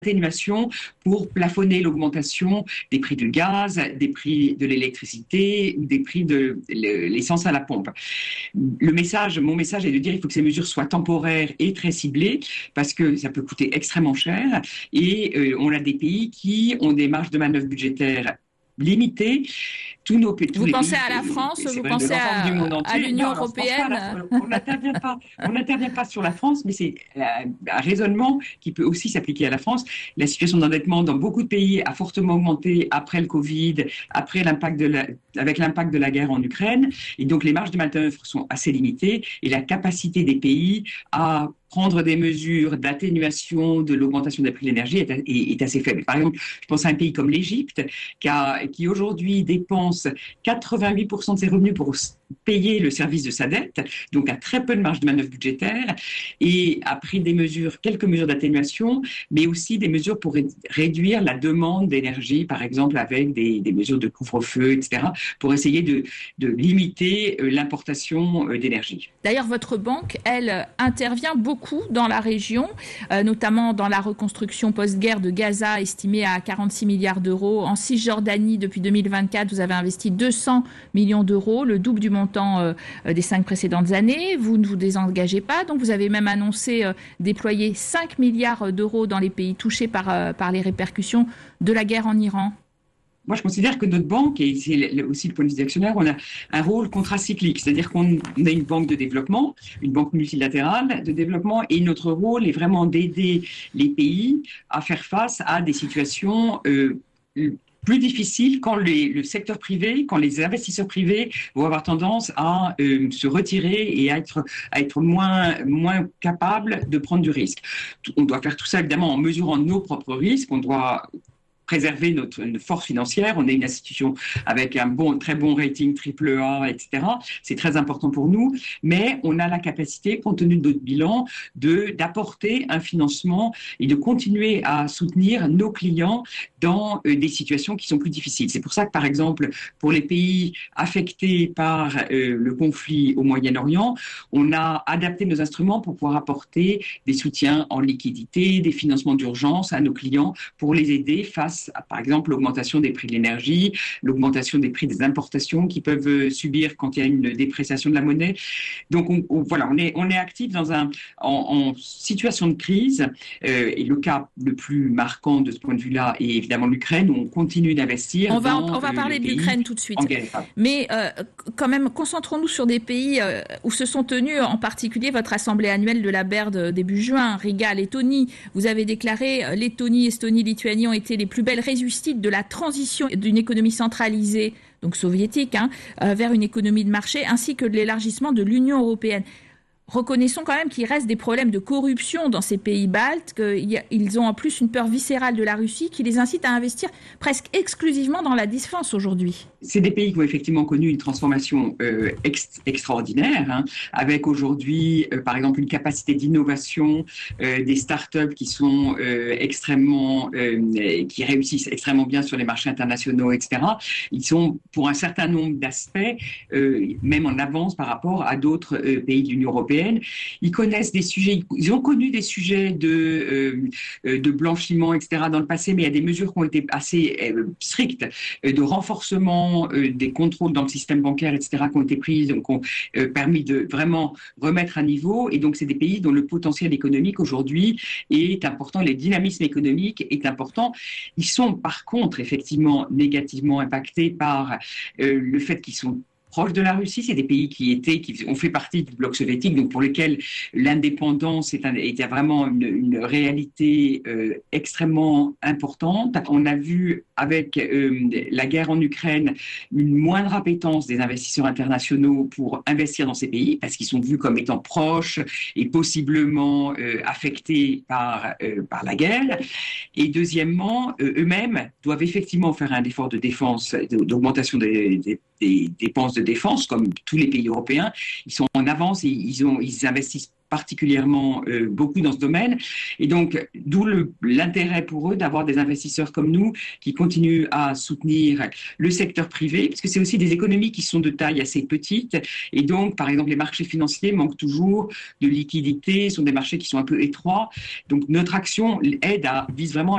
atténuation pour plafonner l'augmentation des prix du gaz, des prix de l'électricité ou des prix de l'essence à la pompe. Mon message est de dire qu'il faut que ces mesures soient temporaires et très ciblées parce que ça peut coûter extrêmement cher et on a des pays qui ont des marges de manœuvre budgétaires limitées. Tous les pensez pays, à la France, vous pensez à l'Union européenne? On n'intervient pas sur la France, mais c'est un raisonnement qui peut aussi s'appliquer à la France. La situation d'endettement dans beaucoup de pays a fortement augmenté après le Covid, après avec l'impact de la guerre en Ukraine. Et donc, les marges de manœuvre sont assez limitées et la capacité des pays à prendre des mesures d'atténuation de l'augmentation des prix de l'énergie est assez faible. Par exemple, je pense à un pays comme l'Égypte qui aujourd'hui dépense 88% de ses revenus pour payer le service de sa dette, donc a très peu de marge de manœuvre budgétaire et a pris quelques mesures d'atténuation, mais aussi des mesures pour réduire la demande d'énergie, par exemple avec des mesures de couvre-feu, etc., pour essayer de limiter l'importation d'énergie. D'ailleurs, votre banque, elle, intervient beaucoup dans la région, notamment dans la reconstruction post-guerre de Gaza, estimée à 46 milliards d'euros. En Cisjordanie, depuis 2024, vous avez investi 200 millions d'euros, le double du montant des 5 précédentes années. Vous ne vous désengagez pas, donc vous avez même annoncé déployer 5 milliards d'euros dans les pays touchés par les répercussions de la guerre en Iran. Moi, je considère que notre banque, et c'est aussi le point de vue des actionnaires, on a un rôle contracyclique, c'est-à-dire qu'on a une banque de développement, une banque multilatérale de développement, et notre rôle est vraiment d'aider les pays à faire face à des situations plus difficile quand le secteur privé, quand les investisseurs privés vont avoir tendance à se retirer et à être moins capables de prendre du risque. On doit faire tout ça évidemment en mesurant nos propres risques. On doit préserver notre force financière. On est une institution avec un très bon rating AAA, etc. C'est très important pour nous, mais on a la capacité, compte tenu de notre bilan, d'apporter un financement et de continuer à soutenir nos clients dans des situations qui sont plus difficiles. C'est pour ça que, par exemple, pour les pays affectés par le conflit au Moyen-Orient, on a adapté nos instruments pour pouvoir apporter des soutiens en liquidité, des financements d'urgence à nos clients pour les aider face à, par exemple, l'augmentation des prix de l'énergie, l'augmentation des prix des importations qu'ils peuvent subir quand il y a une dépréciation de la monnaie. Donc, on est actif en situation de crise. Et le cas le plus marquant de ce point de vue-là est évidemment l'Ukraine, où on continue d'investir. On va parler de l'Ukraine tout de suite. Mais quand même, concentrons-nous sur des pays où se sont tenus, en particulier votre assemblée annuelle de la BERD début juin, Riga, Lettonie. Vous avez déclaré Lettonie, Estonie, Lituanie ont été les plus belles réussites de la transition d'une économie centralisée, donc soviétique, vers une économie de marché, ainsi que de l'élargissement de l'Union européenne. Reconnaissons quand même qu'il reste des problèmes de corruption dans ces pays baltes, qu'ils ont en plus une peur viscérale de la Russie qui les incite à investir presque exclusivement dans la défense aujourd'hui. C'est des pays qui ont effectivement connu une transformation extraordinaire, avec aujourd'hui, par exemple, une capacité d'innovation, des startups qui sont qui réussissent extrêmement bien sur les marchés internationaux, etc. Ils sont, pour un certain nombre d'aspects, même en avance par rapport à d'autres pays de l'Union européenne. Ils connaissent des sujets, ils ont connu des sujets de blanchiment, etc. dans le passé, mais il y a des mesures qui ont été assez strictes de renforcement des contrôles dans le système bancaire, etc. qui ont été prises, donc ont permis de vraiment remettre à niveau. Et donc, c'est des pays dont le potentiel économique aujourd'hui est important, le dynamisme économique est important. Ils sont par contre effectivement négativement impactés par le fait qu'ils sont proches de la Russie. C'est des pays qui ont fait partie du bloc soviétique, donc pour lesquels l'indépendance était vraiment une réalité extrêmement importante. On a vu avec la guerre en Ukraine une moindre appétence des investisseurs internationaux pour investir dans ces pays, parce qu'ils sont vus comme étant proches et possiblement affectés par la guerre. Et deuxièmement, eux-mêmes doivent effectivement faire un effort de défense, d'augmentation des dépenses de défense, comme tous les pays européens. Ils sont en avance et ils investissent particulièrement beaucoup dans ce domaine. Et donc, d'où l'intérêt pour eux d'avoir des investisseurs comme nous qui continuent à soutenir le secteur privé, parce que c'est aussi des économies qui sont de taille assez petite. Et donc, par exemple, les marchés financiers manquent toujours de liquidité, sont des marchés qui sont un peu étroits. Donc, notre action vise vraiment